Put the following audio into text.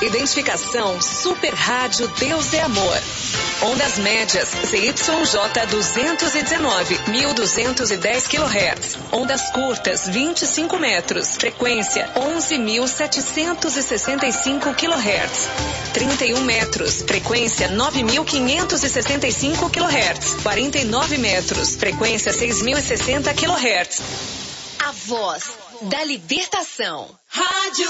Identificação Super Rádio Deus é Amor. Ondas médias ZYJ 219, 1210 kHz. Ondas curtas 25 metros. Frequência 11.765 kHz. 31 metros. Frequência 9.565 kHz. 49 metros. Frequência 6.060 kHz. A voz da libertação. Rádio